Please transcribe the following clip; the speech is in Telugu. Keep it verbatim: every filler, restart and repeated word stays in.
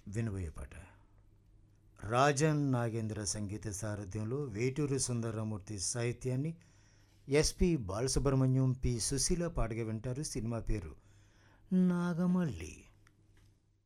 వినబోయే పాట రాజన్ నాగేంద్ర సంగీత సారథ్యంలో వేటూరి సుందరమూర్తి సాహిత్యాన్ని ఎస్పి బాలసుబ్రహ్మణ్యం పి సుశీల పాటగా వింటారు. సినిమా పేరు నాగమల్లి.